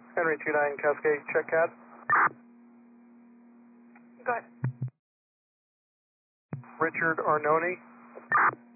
Henry 29 Cascade, check CAD. Go ahead. Richard Arnone.